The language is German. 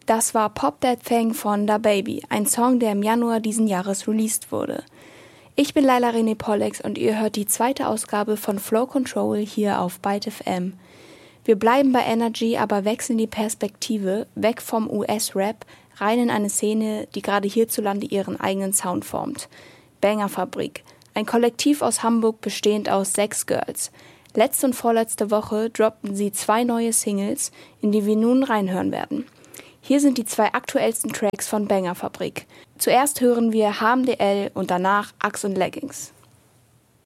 Das war Pop That Thing von DaBaby, ein Song, der im Januar diesen Jahres released wurde. Ich bin Laila René Pollex und ihr hört die zweite Ausgabe von Flow Control hier auf Byte FM. Wir bleiben bei Energy, aber wechseln die Perspektive weg vom US-Rap rein in eine Szene, die gerade hierzulande ihren eigenen Sound formt. Banger Fabrik, ein Kollektiv aus Hamburg bestehend aus 6 Girls. Letzte und vorletzte Woche droppten sie 2 neue Singles, in die wir nun reinhören werden. Hier sind die 2 aktuellsten Tracks von Banger Fabrik. Zuerst hören wir HMDL und danach Axe und Leggings.